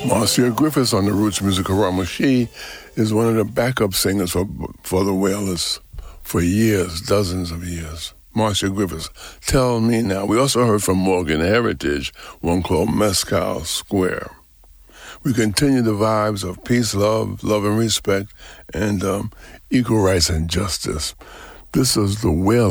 Marcia Griffiths on the Roots Music Aroma. She is one of the backup singers for the Wailers for years, dozens of years. Marcia Griffiths, Tell Me Now. We also heard from Morgan Heritage, one called Mescal Square. We continue the vibes of peace, love and respect, and equal rights and justice. This is the Wailers.